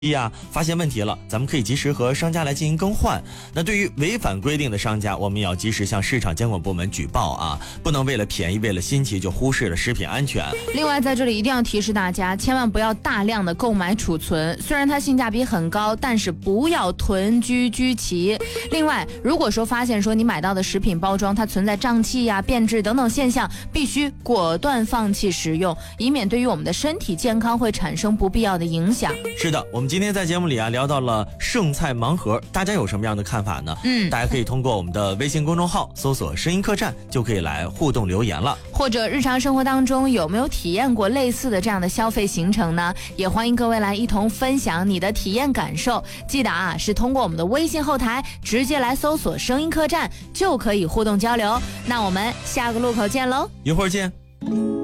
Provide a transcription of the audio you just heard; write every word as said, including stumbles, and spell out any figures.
呀，发现问题了，咱们可以及时和商家来进行更换。那对于违反规定的商家，我们也要及时向市场监管部门举报啊，不能为了便宜为了新奇就忽视了食品安全。 另外在这里一定要提示大家，千万不要大量的购买储存，虽然它性价比很高，但是不要囤居居奇。另外如果说发现说你买到的食品包装它存在胀气呀、变质等等现象，必须果断放弃食用，以免对于我们的身体健康会产生不必要的影响。 是的，我们今天在节目里啊聊到了剩菜盲盒，大家有什么样的看法呢？嗯，大家可以通过我们的微信公众号搜索声音客栈，就可以来互动留言了。 或者日常生活当中有没有体验过类似的这样的消费行程呢？也欢迎各位来一同分享你的体验感受。记得啊，是通过我们的微信后台直接来搜索声音客栈，就可以互动交流。那我们下个路口见喽， 一会儿见。